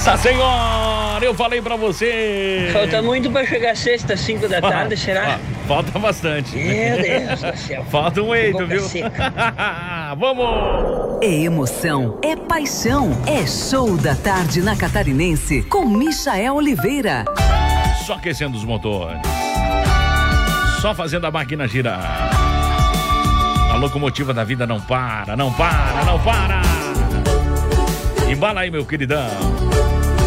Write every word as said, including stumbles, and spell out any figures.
Nossa Senhora, eu falei pra você. Falta muito pra chegar sexta, cinco da tarde, será? Ah, falta bastante. Meu Deus do céu. Falta um eito, viu? Vamos! É emoção, é paixão, é show da tarde na Catarinense com Michael Oliveira. Só aquecendo os motores. Só fazendo a máquina girar. A locomotiva da vida não para, não para, não para. Embala aí, meu queridão.